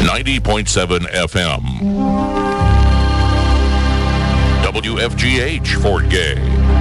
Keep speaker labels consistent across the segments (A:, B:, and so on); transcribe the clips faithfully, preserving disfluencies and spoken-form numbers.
A: ninety point seven F M. W F G H Fort Gay.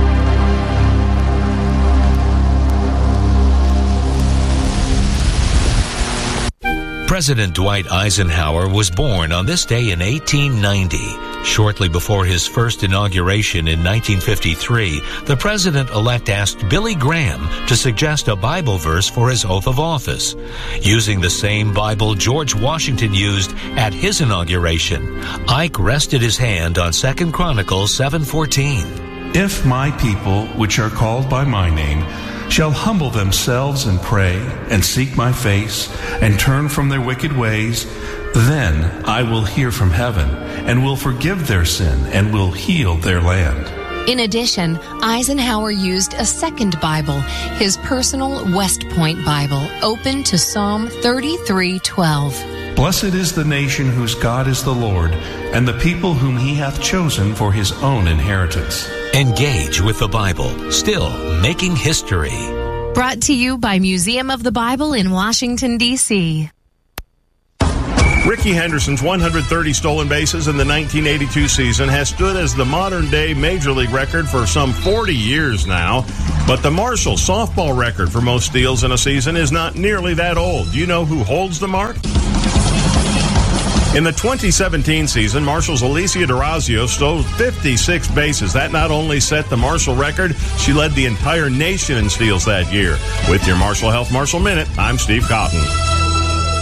B: President Dwight Eisenhower was born on this day in eighteen ninety. Shortly before his first inauguration in nineteen fifty-three, the president-elect asked Billy Graham to suggest a Bible verse for his oath of office. Using the same Bible George Washington used at his inauguration, Ike rested his hand on Second Chronicles seven fourteen.
C: If my people, which are called by my name, shall humble themselves and pray and seek my face and turn from their wicked ways, then I will hear from heaven and will forgive their sin and will heal their land.
D: In addition, Eisenhower used a second Bible, his personal West Point Bible, open to Psalm thirty-three twelve.
C: Blessed is the nation whose God is the Lord, and the people whom he hath chosen for his own inheritance.
B: Engage with the Bible, still making history.
D: Brought to you by Museum of the Bible in Washington, D C
E: Rickey Henderson's one hundred thirty stolen bases in the nineteen eighty-two season has stood as the modern-day Major League record for some forty years now. But the Marshall softball record for most steals in a season is not nearly that old. Do you know who holds the mark? In the twenty seventeen season, Marshall's Alicia DeRazio stole fifty-six bases. That not only set the Marshall record, she led the entire nation in steals that year. With your Marshall Health Marshall Minute, I'm Steve Cotton.